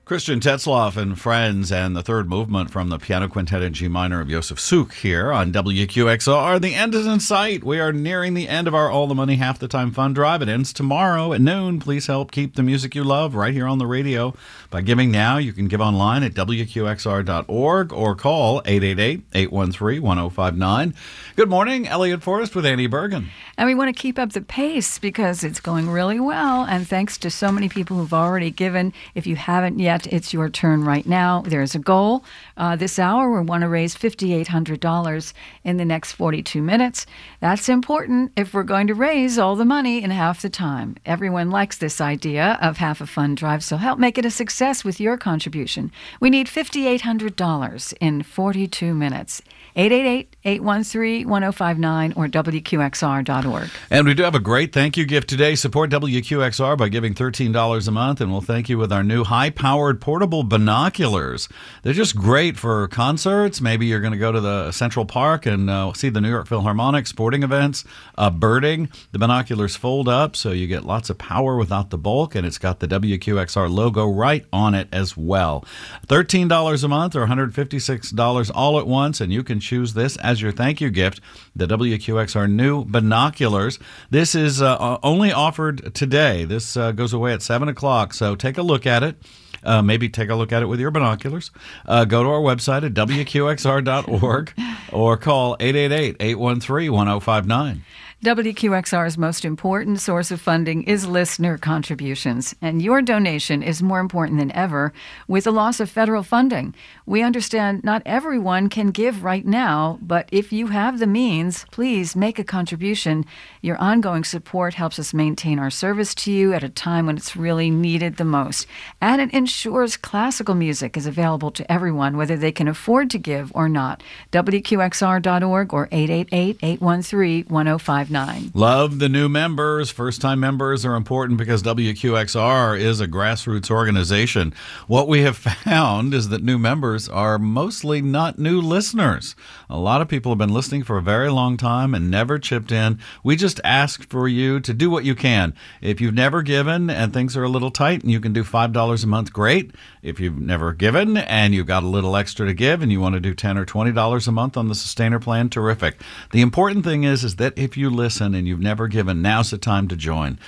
Christian Tetzlaff and Friends and the third movement from the Piano Quintet in G minor of Josef Suk here on WQXR. The end is in sight. We are nearing the end of our All the Money Half the Time Fund Drive. It ends tomorrow at noon. Please help keep the music you love right here on the radio by giving now. You can give online at WQXR.org or call 888-813-1059. Good morning, Elliot Forrest with Annie Bergen. And we want to keep up the pace because it's going really well. And thanks to so many people who've already given. If you haven't yet, it's your turn right now. There's a goal. This hour, we want to raise $5,800 in the next 42 minutes. That's important if we're going to raise all the money in half the time. Everyone likes this idea of half a fund drive, so help make it a success with your contribution. We need $5,800 in 42 minutes. 888-813-1059 or WQXR.org. And we do have a great thank you gift today. Support WQXR by giving $13 a month, and we'll thank you with our new high-powered portable binoculars. They're just great for concerts. Maybe you're going to go to the Central Park and see the New York Philharmonic, sporting events, birding. The binoculars fold up, so you get lots of power without the bulk, and it's got the WQXR logo right on it as well. $13 a month or $156 all at once, and you can choose this as your thank you gift, the WQXR new binoculars. This is only offered today. This goes away at 7 o'clock, so take a look at it. Maybe take a look at it with your binoculars. Go to our website at WQXR.org or call 888-813-1059. WQXR's most important source of funding is listener contributions, and your donation is more important than ever with the loss of federal funding. We understand not everyone can give right now, but if you have the means, please make a contribution. Your ongoing support helps us maintain our service to you at a time when it's really needed the most. And it ensures classical music is available to everyone, whether they can afford to give or not. WQXR.org or 888-813-1059. Love the new members. First-time members are important because WQXR is a grassroots organization. What we have found is that new members are mostly not new listeners. A lot of people have been listening for a very long time and never chipped in. We just ask for you to do what you can. If you've never given and things are a little tight and you can do $5 a month, great. If you've never given and you've got a little extra to give and you want to do $10 or $20 a month on the Sustainer plan, terrific. The important thing is that if you listen and you've never given, now's the time to join.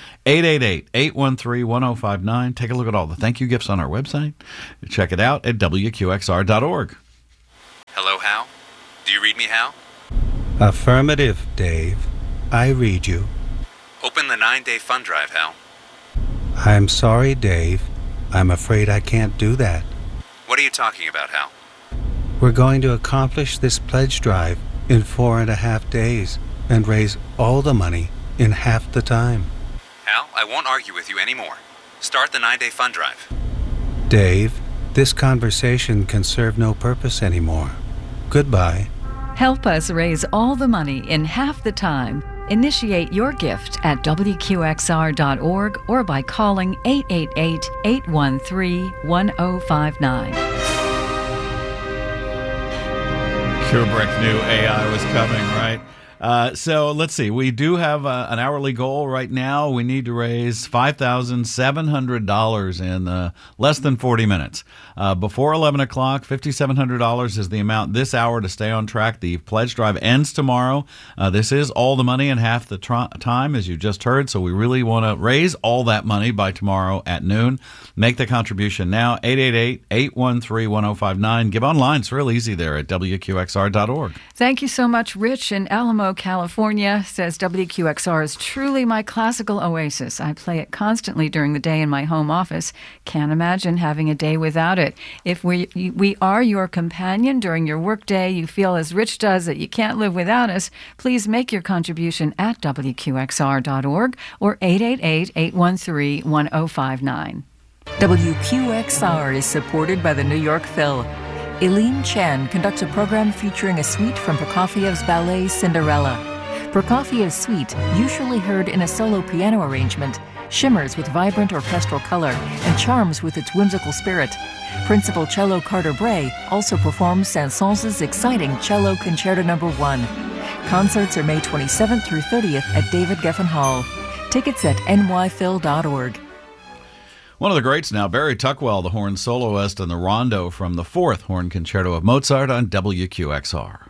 888-813-1059. Take a look at all the thank you gifts on our website. Check it out at WQXR.org. Hello, Hal? Do you read me, Hal? Affirmative, Dave. I read you. Open the 9-day fund drive, Hal. I'm sorry, Dave. I'm afraid I can't do that. What are you talking about, Hal? We're going to accomplish this pledge drive in 4.5 days and raise all the money in half the time. Hal, I won't argue with you anymore. Start the 9-day fund drive. Dave, this conversation can serve no purpose anymore. Goodbye. Help us raise all the money in half the time. Initiate your gift at WQXR.org or by calling 888-813-1059. Kubrick knew AI was coming, right? So let's see. We do have an hourly goal right now. We need to raise $5,700 in less than 40 minutes. Before 11 o'clock, $5,700 is the amount this hour to stay on track. The pledge drive ends tomorrow. This is all the money in half the time, as you just heard. So we really want to raise all that money by tomorrow at noon. Make the contribution now, 888-813-1059. Give online. It's real easy there at WQXR.org. Thank you so much, Rich in Alamo, California. Says WQXR is truly my classical oasis. I play it constantly during the day in my home office. Can't imagine having a day without it. If we are your companion during your workday, you feel as Rich does that you can't live without us, please make your contribution at WQXR.org or 888-813-1059. WQXR is supported by the New York Phil. Eileen Chen conducts a program featuring a suite from Prokofiev's ballet Cinderella. Prokofiev's suite, usually heard in a solo piano arrangement, shimmers with vibrant orchestral color and charms with its whimsical spirit. Principal cello Carter Bray also performs Saint-Saëns' exciting Cello Concerto No. 1. Concerts are May 27th through 30th at David Geffen Hall. Tickets at nyphil.org. One of the greats now, Barry Tuckwell, the horn soloist, and the rondo from the 4th Horn Concerto of Mozart on WQXR.